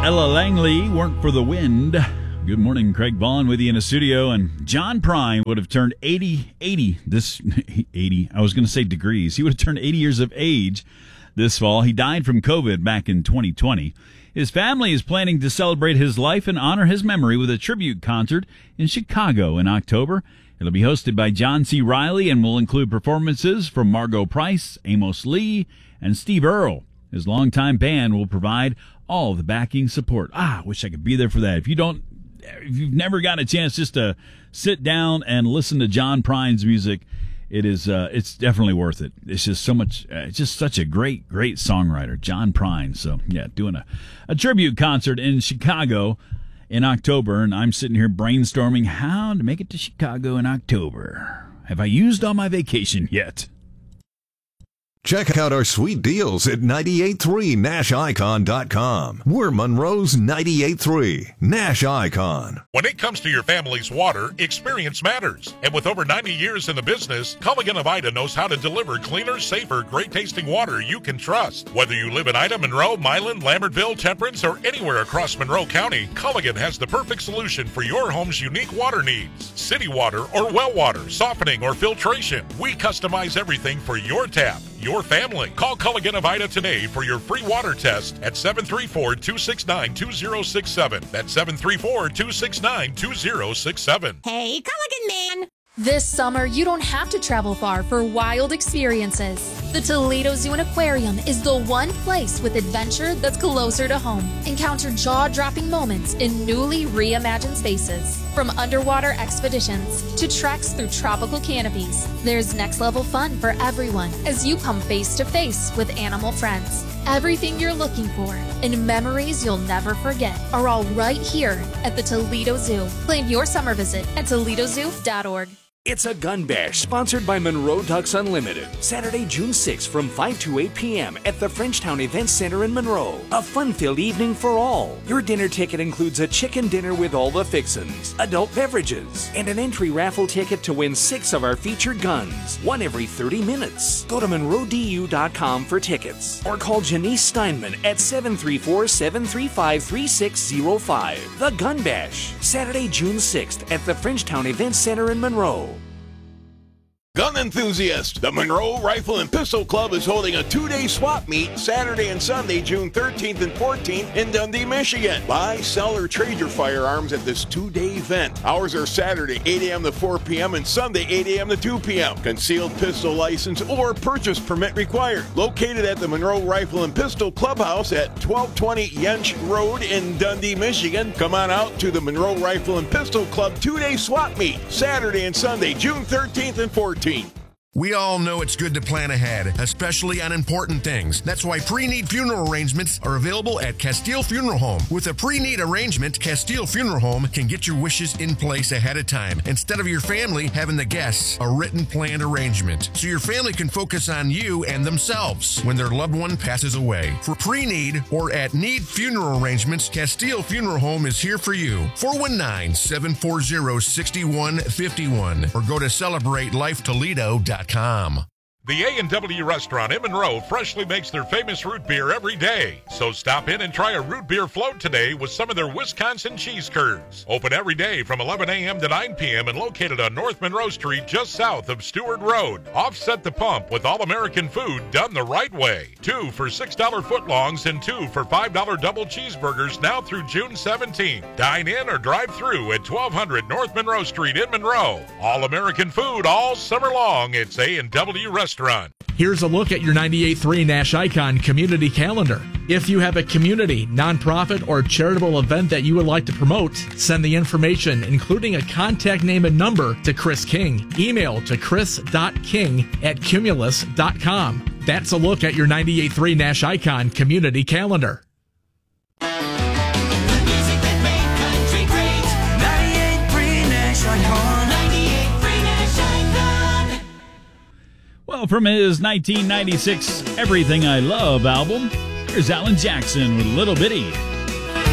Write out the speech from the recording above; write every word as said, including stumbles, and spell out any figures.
Ella Langley, Weren't for the Wind. Good morning, Craig Vaughn with you in the studio, and John Prine would have turned eighty, eighty, this, eighty, I was going to say degrees. He would have turned eighty years of age this fall. He died from COVID back in twenty twenty. His family is planning to celebrate his life and honor his memory with a tribute concert in Chicago in October. It'll be hosted by John C. Reilly and will include performances from Margot Price, Amos Lee, and Steve Earle. His longtime band will provide all the backing support. Ah, I wish I could be there for that. If you don't, if you've never got a chance just to sit down and listen to John Prine's music, it is, uh, it's definitely worth it. It's just so much, uh, it's just such a great, great songwriter, John Prine. So yeah, doing a, a tribute concert in Chicago in October, and I'm sitting here brainstorming how to make it to Chicago in October. Have I used all my vacation yet? Check out our sweet deals at ninety-eight point three Nash Icon dot com. We're Monroe's ninety-eight point three Nash Icon. When it comes to your family's water, experience matters. And with over ninety years in the business, Culligan of Ida knows how to deliver cleaner, safer, great-tasting water you can trust. Whether you live in Ida, Monroe, Milan, Lambertville, Temperance, or anywhere across Monroe County, Culligan has the perfect solution for your home's unique water needs. City water or well water, softening or filtration. We customize everything for your tap, your family. Call Culligan of Ida today for your free water test at seven three four, two six nine, two zero six seven. That's seven three four, two six nine, two zero six seven. Hey, Culligan man! This summer, you don't have to travel far for wild experiences. The Toledo Zoo and Aquarium is the one place with adventure that's closer to home. Encounter jaw-dropping moments in newly reimagined spaces. From underwater expeditions to treks through tropical canopies, there's next-level fun for everyone as you come face-to-face with animal friends. Everything you're looking for and memories you'll never forget are all right here at the Toledo Zoo. Plan your summer visit at Toledo Zoo dot org. It's a gun bash sponsored by Monroe Ducks Unlimited. Saturday, June sixth from five to eight p.m. at the Frenchtown Event Center in Monroe. A fun-filled evening for all. Your dinner ticket includes a chicken dinner with all the fixins, adult beverages, and an entry raffle ticket to win six of our featured guns, one every thirty minutes. Go to Monroe D U dot com for tickets or call Janice Steinman at seven three four, seven three five, three six zero five. The Gun Bash, Saturday, June sixth at the Frenchtown Event Center in Monroe. Gun enthusiasts, the Monroe Rifle and Pistol Club is holding a two-day swap meet Saturday and Sunday, June thirteenth and fourteenth in Dundee, Michigan. Buy, sell, or trade your firearms at this two-day event. Hours are Saturday, eight a.m. to four p.m. and Sunday, eight a.m. to two p.m. Concealed pistol license or purchase permit required. Located at the Monroe Rifle and Pistol Clubhouse at twelve twenty Yench Road in Dundee, Michigan. Come on out to the Monroe Rifle and Pistol Club two-day swap meet Saturday and Sunday, June thirteenth and fourteenth. We all know it's good to plan ahead, especially on important things. That's why pre-need funeral arrangements are available at Castile Funeral Home. With a pre-need arrangement, Castile Funeral Home can get your wishes in place ahead of time, instead of your family having the guests a written planned arrangement, so your family can focus on you and themselves when their loved one passes away. For pre-need or at need funeral arrangements, Castile Funeral Home is here for you. four one nine, seven four zero, six one five one or go to celebrate life toledo dot com. The A and W restaurant in Monroe freshly makes their famous root beer every day. So stop in and try a root beer float today with some of their Wisconsin cheese curds. Open every day from eleven a.m. to nine p.m. and located on North Monroe Street just south of Stewart Road. Offset the pump with all-American food done the right way. Two for six dollar footlongs and two for five dollar double cheeseburgers now through June seventeenth. Dine in or drive through at twelve hundred North Monroe Street in Monroe. All-American food all summer long. It's A and W Restaurant. Here's a look at your ninety-eight point three Nash Icon community calendar. If you have a community, nonprofit, or charitable event that you would like to promote, send the information, including a contact name and number, to Chris King. Email to chris dot king at cumulus dot com. That's a look at your ninety-eight point three Nash Icon community calendar. Well, from his nineteen ninety-six Everything I Love album, here's Alan Jackson with Little Bitty.